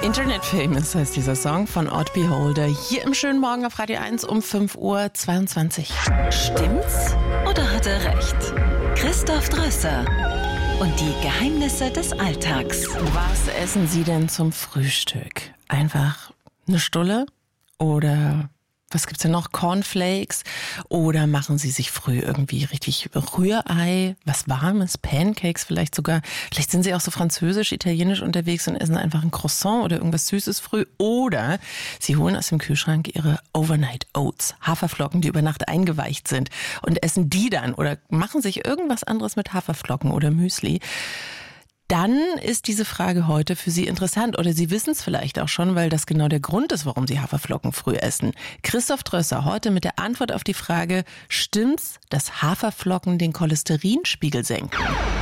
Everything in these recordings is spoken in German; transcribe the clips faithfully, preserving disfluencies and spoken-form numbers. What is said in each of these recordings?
Internet Famous heißt dieser Song von Odd Beholder. Hier im schönen Morgen auf Radio eins um fünf Uhr zweiundzwanzig. Stimmt's oder hat er recht? Christoph Drösser und die Geheimnisse des Alltags. Was essen Sie denn zum Frühstück? Einfach eine Stulle? Oder was gibt's denn noch? Cornflakes? Oder machen Sie sich früh irgendwie richtig Rührei, was Warmes, Pancakes vielleicht sogar? Vielleicht sind Sie auch so französisch, italienisch unterwegs und essen einfach ein Croissant oder irgendwas Süßes früh. Oder Sie holen aus dem Kühlschrank Ihre Overnight Oats, Haferflocken, die über Nacht eingeweicht sind und essen die dann oder machen sich irgendwas anderes mit Haferflocken oder Müsli. Dann ist diese Frage heute für Sie interessant oder Sie wissen es vielleicht auch schon, weil das genau der Grund ist, warum Sie Haferflocken früh essen. Christoph Drösser heute mit der Antwort auf die Frage, stimmt's, dass Haferflocken den Cholesterinspiegel senken?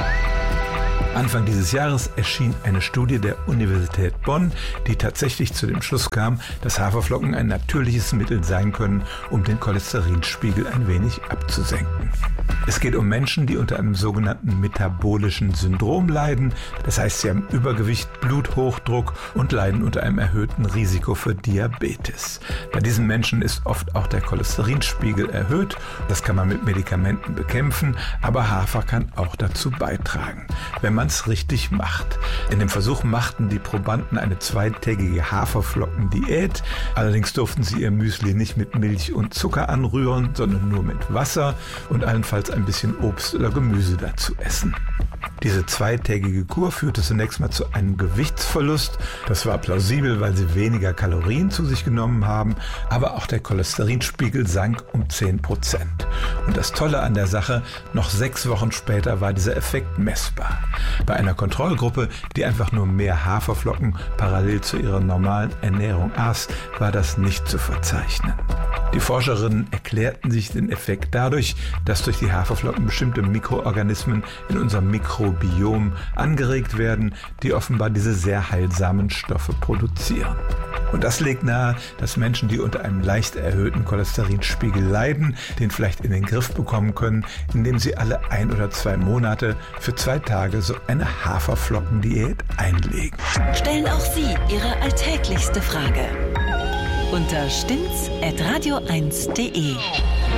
Anfang dieses Jahres erschien eine Studie der Universität Bonn, die tatsächlich zu dem Schluss kam, dass Haferflocken ein natürliches Mittel sein können, um den Cholesterinspiegel ein wenig abzusenken. Es geht um Menschen, die unter einem sogenannten metabolischen Syndrom leiden. Das heißt, sie haben Übergewicht, Bluthochdruck und leiden unter einem erhöhten Risiko für Diabetes. Bei diesen Menschen ist oft auch der Cholesterinspiegel erhöht. Das kann man mit Medikamenten bekämpfen, aber Hafer kann auch dazu beitragen, wenn man es richtig macht. In dem Versuch machten die Probanden eine zweitägige Haferflockendiät. Allerdings durften sie ihr Müsli nicht mit Milch und Zucker anrühren, sondern nur mit Wasser und allenfalls ein bisschen Obst oder Gemüse dazu essen. Diese zweitägige Kur führte zunächst mal zu einem Gewichtsverlust. Das war plausibel, weil sie weniger Kalorien zu sich genommen haben, aber auch der Cholesterinspiegel sank um zehn Prozent. Und das Tolle an der Sache, noch sechs Wochen später war dieser Effekt messbar. Bei einer Kontrollgruppe, die einfach nur mehr Haferflocken parallel zu ihrer normalen Ernährung aß, war das nicht zu verzeichnen. Die Forscherinnen erklärten sich den Effekt dadurch, dass durch die Haferflocken bestimmte Mikroorganismen in unserem Mikrobiom angeregt werden, die offenbar diese sehr heilsamen Stoffe produzieren. Und das legt nahe, dass Menschen, die unter einem leicht erhöhten Cholesterinspiegel leiden, den vielleicht in den Griff bekommen können, indem sie alle ein oder zwei Monate für zwei Tage so eine Haferflockendiät einlegen. Stellen auch Sie Ihre alltäglichste Frage unter stimmt's at radio eins punkt de.